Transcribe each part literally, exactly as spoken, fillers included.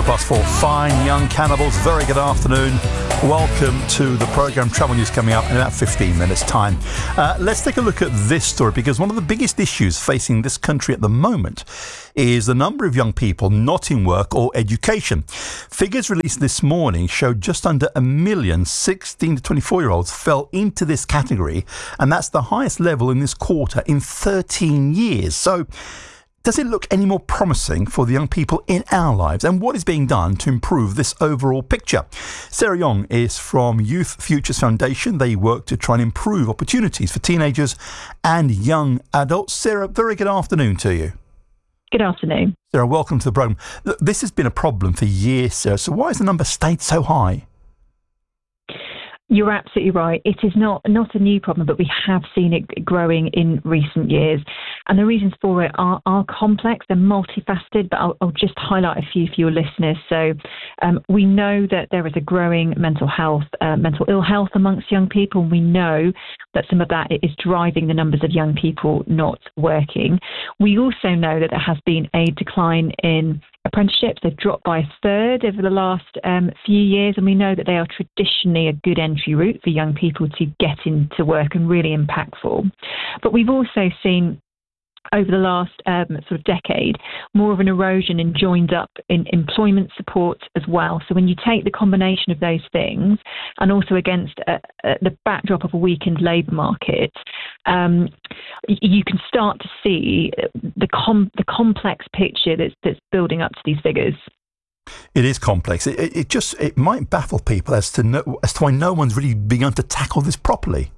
past four. Fine young cannibals, very good afternoon. Welcome to the programme. Travel news coming up in about fifteen minutes' time. Uh, let's take a look at this story, because one of the biggest issues facing this country at the moment is the number of young people not in work or education. Figures released this morning showed just under a million sixteen to twenty-four year olds fell into this category, and that's the highest level in this quarter in thirteen years. So does it look any more promising for the young people in our lives? And what is being done to improve this overall picture? Sarah Young is from Youth Futures Foundation. They work to try and improve opportunities for teenagers and young adults. Sarah, very good afternoon to you. Good afternoon. Sarah, welcome to the programme. This has been a problem for years, Sarah. So why has the number stayed so high? You're absolutely right. It is not, not a new problem, but we have seen it growing in recent years. And the reasons for it are, are complex. They're multifaceted, but I'll, I'll just highlight a few for your listeners. So um, we know that there is a growing mental health, uh, mental ill health amongst young people. And we know that some of that is driving the numbers of young people not working. We also know that there has been a decline in apprenticeships. They've dropped by a third over the last um, few years, and we know that they are traditionally a good entry route for young people to get into work and really impactful. But we've also seen over the last um, sort of decade, more of an erosion in joined up in employment support as well. So when you take the combination of those things, and also against uh, uh, the backdrop of a weakened labour market, um, you can start to see the com- the complex picture that's that's building up to these figures. It is complex. It, it, it just it might baffle people as to no, as to why no one's really begun to tackle this properly.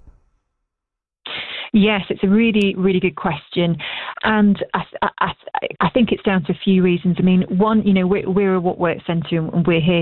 Yes, it's a really, really good question. And I, I, I think it's down to a few reasons. I mean, one, you know, we're, we're a What Works Centre, and we're here